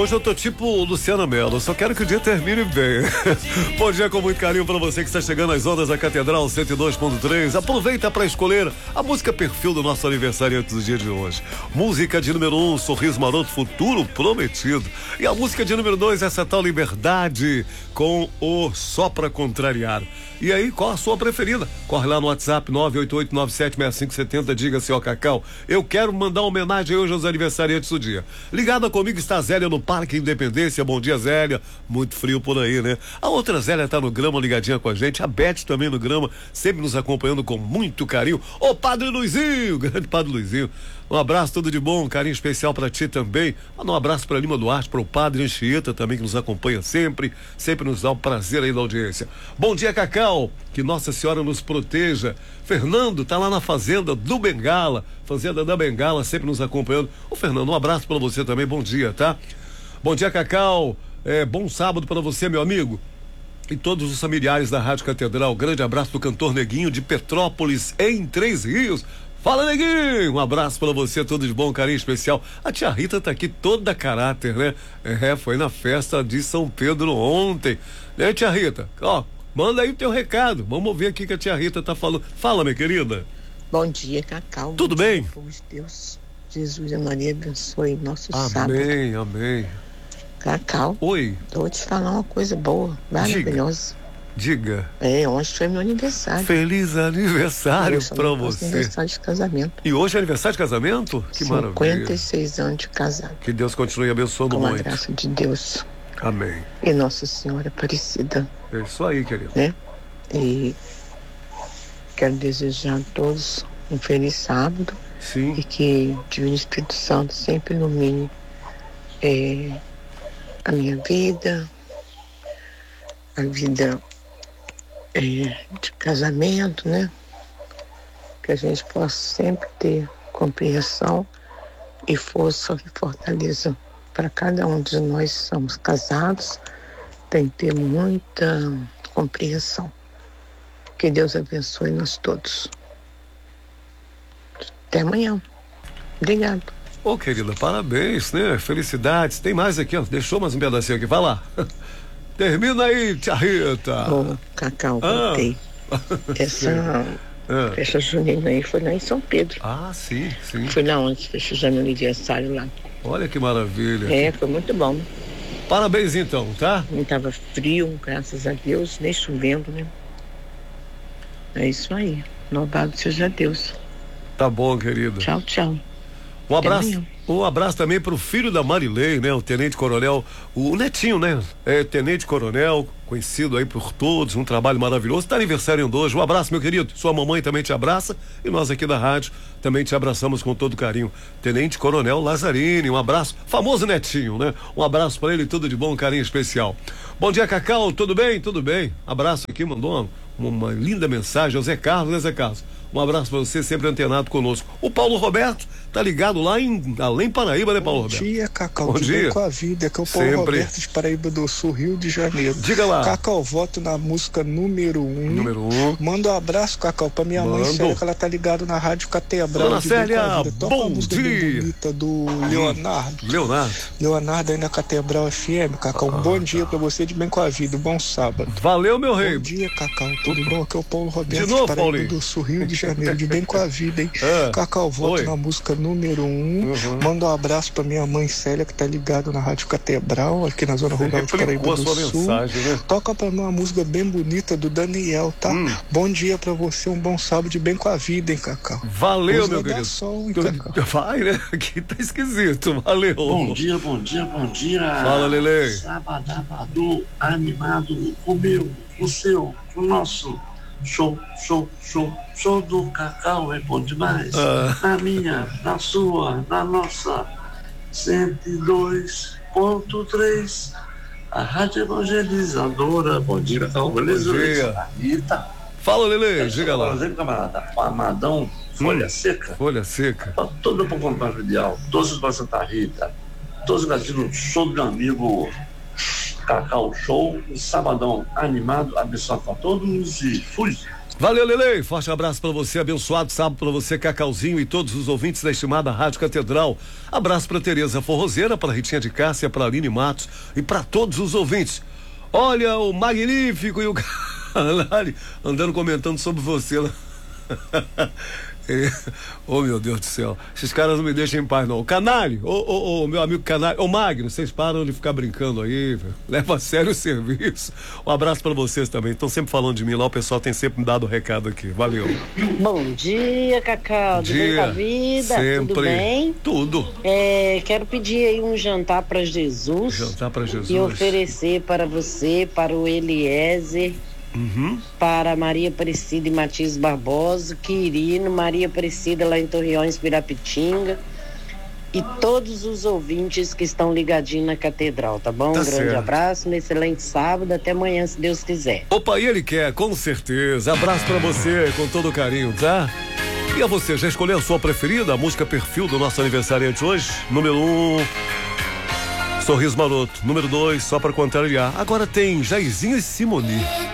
hoje eu tô tipo Luciana Mello, só quero que o dia termine bem. Bom dia com muito carinho pra você que está chegando às ondas da Catedral 102.3. Aproveita pra escolher a música perfil do nosso aniversariante do dia de hoje. Música de número 1, Sorriso Maroto, Futuro Prometido. E a música de número 2, essa tal Liberdade, com o Só Pra Contrariar. E aí, qual a sua preferida? Corre lá no WhatsApp 988976570, diga assim, ó, Cacau, eu quero mandar uma homenagem hoje aos aniversariantes do dia. Ligada comigo está a Zélia no Parque Independência. Bom dia, Zélia. Muito frio por aí, né? A outra Zélia tá no grama ligadinha com a gente, a Beth também no grama, sempre nos acompanhando com muito carinho. Ô, Padre Luizinho, grande Padre Luizinho. Um abraço, tudo de bom, um carinho especial pra ti também. Um abraço pra Lima Duarte, pro Padre Anchieta também, que nos acompanha sempre nos dá um prazer aí da audiência. Bom dia, Cacau, que Nossa Senhora nos proteja. Fernando tá lá na fazenda do Bengala, fazenda da Bengala, sempre nos acompanhando. Ô, Fernando, um abraço pra você também, bom dia, tá? Bom dia, Cacau, bom sábado pra você, meu amigo. E todos os familiares da Rádio Catedral, grande abraço do cantor Neguinho de Petrópolis, em Três Rios. Fala, Neguinho! Um abraço pra você, tudo de bom, carinho especial. A tia Rita tá aqui toda caráter, né? Foi na festa de São Pedro ontem. Né, tia Rita? Ó, manda aí o teu recado. Vamos ver aqui o que a tia Rita tá falando. Fala, minha querida. Bom dia, Cacau. Tudo bem? Povo de Deus, Jesus e Maria abençoe nosso sábado. Amém, amém. Cacau. Oi. Vou te falar uma coisa boa, maravilhosa. Diga. Hoje foi meu aniversário. Feliz aniversário pra você. Aniversário de casamento. E hoje é aniversário de casamento? Que maravilha. 56 anos de casado. Que Deus continue abençoando muito. Com a graça de Deus. Amém. E Nossa Senhora Aparecida. É isso aí, querido. Né? E quero desejar a todos um feliz sábado. Sim. E que o Divino Espírito Santo sempre ilumine a minha vida, a vida de casamento, né? Que a gente possa sempre ter compreensão e força e fortaleza para cada um de nós que somos casados. Tem que ter muita compreensão. Que Deus abençoe nós todos. Até amanhã. Obrigado. Ô, querida, parabéns, né? Felicidades. Tem mais aqui, ó. Deixou mais um pedacinho aqui. Vai lá. Termina aí, tia Rita. Ô, Cacau, voltei. Essa festa junina aí foi lá em São Pedro. Ah, sim, sim. Fui lá onde festejando meu aniversário lá. Olha que maravilha. Foi muito bom. Parabéns então, tá? Não tava frio, graças a Deus, nem chovendo, né? É isso aí. Louvado seja Deus. Tá bom, querida. Tchau, tchau. Um abraço também pro filho da Marilei, né? O Tenente Coronel, o netinho, né? Tenente Coronel, conhecido aí por todos, um trabalho maravilhoso. Tá aniversariando hoje. Um abraço, meu querido. Sua mamãe também te abraça e nós aqui da rádio também te abraçamos com todo carinho. Tenente Coronel Lazzarini, um abraço. Famoso netinho, né? Um abraço pra ele, tudo de bom, carinho especial. Bom dia, Cacau. Tudo bem? Tudo bem. Abraço aqui, mandou uma linda mensagem ao Zé Carlos, né, Zé Carlos? Um abraço pra você, sempre antenado conosco. O Paulo Roberto tá ligado lá em Além Paraíba, né, Paulo Roberto? Bom dia, Cacau. Bom dia. Com a vida, que é o Paulo Roberto de Paraíba do Sul, Rio de Janeiro. Diga lá. Cacau, voto na música número 1. Manda um abraço, Cacau, pra minha mãe Célia, que ela tá ligada na Rádio Catedral. Dona Célia, bom dia. Bonita do Leonardo. Leonardo aí na Catedral FM, Cacau. Um bom dia pra você, de bem com a vida. Bom sábado. Valeu, meu rei. Bom dia, Cacau. Tudo bom? Aqui é o Paulo Roberto de novo, Paraíba Paulinho. do Sul, Rio de Janeiro. De bem com a vida, hein? Cacau, voto na música número 1. Manda um abraço pra minha mãe Célia, que tá ligada na Rádio Catedral, aqui na zona rural de Paraíba do Sul. Mensagem, né? Toca pra mim uma música bem bonita do Daniel, tá? Bom dia pra você, um bom sábado, de bem com a vida, hein, Cacau? Valeu, meu querido. Sol, hein, Cacau? Vai, né? Aqui tá esquisito. Valeu. Bom dia. Fala, Lele. Sábado animado, o meu, o seu, o nosso. Show do Cacau é bom demais. Na minha, na sua, na nossa 102.3, a Rádio Evangelizadora. Bom dia, Cacau. Beleza? Bom dia. Rita. Fala, Lele, diga lá. Camarada, Amadão, Folha Seca. Todo para comprar ideal, todos para Santa Rita, todos gastando show do meu amigo Cacau Show, sabadão animado, abençoado para todos e fui. Valeu, Lele. Forte abraço pra você, abençoado sábado pra você, Cacauzinho, e todos os ouvintes da estimada Rádio Catedral. Abraço pra Tereza Forrozeira, pra Ritinha de Cássia, pra Aline Matos e pra todos os ouvintes. Olha o Magnífico e o Canalha andando comentando sobre você lá. Oh, meu Deus do céu, esses caras não me deixam em paz, não. Canalha, meu amigo Canalha, Magno, vocês param de ficar brincando aí, velho. Leva a sério o serviço. Um abraço pra vocês também, estão sempre falando de mim lá, o pessoal tem sempre me dado o recado aqui, valeu. Bom dia, Cacau, de bem da vida, sempre. Tudo bem? Tudo. Quero pedir aí um jantar pra Jesus. Jantar pra Jesus. E oferecer para você, para o Eliezer, para Maria Aparecida e Matias Barbosa, Quirino, Maria Aparecida lá em Torreões, Pirapitinga, e todos os ouvintes que estão ligadinhos na Catedral, tá bom? Tá um grande certo. abraço, um excelente sábado, até amanhã, se Deus quiser. Opa, e ele quer, com certeza. Abraço pra você, com todo carinho, tá? E a você, já escolheu a sua preferida, a música perfil do nosso aniversariante hoje? Número 1, Sorriso Maroto. Número 2, Só Pra Contrariar. Agora tem Jairzinho e Simone.